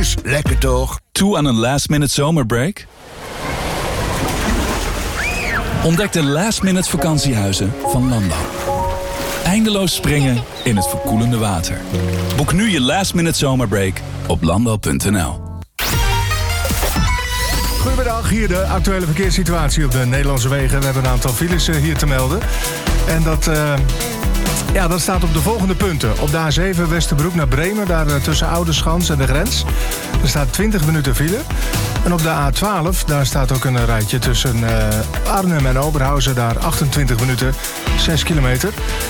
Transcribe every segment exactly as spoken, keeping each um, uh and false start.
Precies, lekker toch? Toe aan een last-minute zomerbreak? Ontdek de last-minute vakantiehuizen van Landau. Eindeloos springen in het verkoelende water. Boek nu je last-minute zomerbreak op landau punt n l. Goedemiddag, hier de actuele verkeerssituatie op de Nederlandse wegen. We hebben een aantal files hier te melden. En dat, uh, ja, dat staat op de volgende punten. Op de A zeven Westerbroek naar Bremen, daar uh, tussen Oudeschans en de grens. Er staat twintig minuten file. En op de A twaalf, daar staat ook een rijtje tussen uh, Arnhem en Oberhausen. Daar achtentwintig minuten, zes kilometer.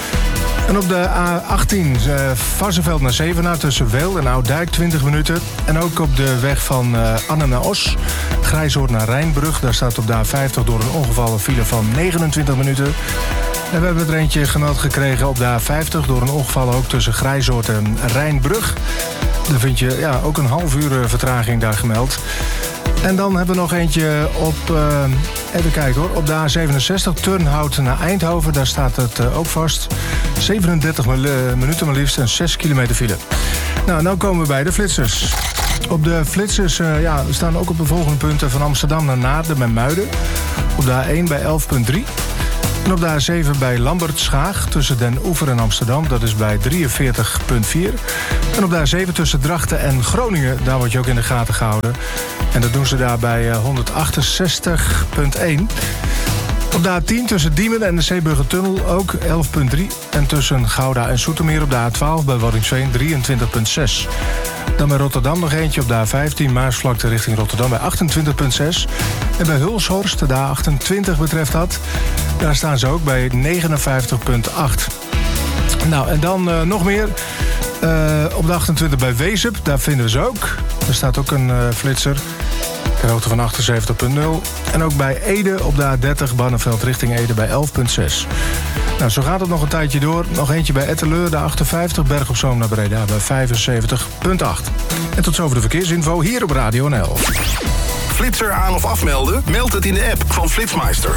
En op de A achttien, uh, Varsseveld naar Zevenaar tussen Weel en Oud-Dijk, twintig minuten. En ook op de weg van uh, Arnhem naar Os, Grijzoord naar Rijnbrug. Daar staat op de A vijftig door een ongeval een file van negenentwintig minuten. En we hebben er eentje gemeld gekregen op de A vijftig door een ongeval ook tussen Grijzoord en Rijnbrug. Daar vind je ja, ook een half uur vertraging daar gemeld. En dan hebben we nog eentje op, uh, even kijken hoor, op de A zevenenzestig, Turnhout naar Eindhoven. Daar staat het uh, ook vast. zevenendertig minuten maar liefst en zes kilometer file. Nou, en dan komen we bij de flitsers. Op de flitsers uh, ja, we staan ook op de volgende punten van Amsterdam naar Naarden bij Muiden. Op de A één bij elf punt drie. En op de A zeven bij Lambert-Schaag tussen Den Oever en Amsterdam. Dat is bij drieënveertig punt vier. En op de A zeven tussen Drachten en Groningen. Daar word je ook in de gaten gehouden. En dat doen ze daar bij honderdachtenzestig punt één. Op de A tien tussen Diemen en de Zeeburgertunnel ook elf punt drie. En tussen Gouda en Zoetermeer op de A twaalf bij Waddinxveen drieëntwintig punt zes. Dan bij Rotterdam nog eentje op de A vijftien, Maasvlakte richting Rotterdam bij achtentwintig punt zes. En bij Hulshorst, de A achtentwintig betreft dat, daar staan ze ook bij negenenvijftig punt acht. Nou, en dan uh, nog meer. Uh, op de achtentwintig bij Wezep, daar vinden we ze ook. Er staat ook een uh, flitser. Ter hoogte van achtenzeventig punt nul. En ook bij Ede op de A dertig, Barneveld richting Ede bij elf punt zes. Nou, zo gaat het nog een tijdje door. Nog eentje bij Etteleur, de achtenvijftig, Berg op Zoom naar Breda bij vijfenzeventig punt acht. En tot zover de verkeersinfo hier op Radio N L. Flitser aan of afmelden? Meld het in de app van Flitsmeister.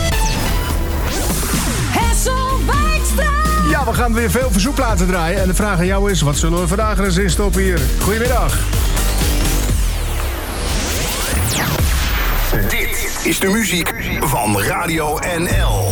Hessel Wijkstra! Ja, we gaan weer veel verzoekplaten draaien. En de vraag aan jou is, wat zullen we vandaag eens in stoppen hier? Goedemiddag. Dit is de muziek van Radio N L.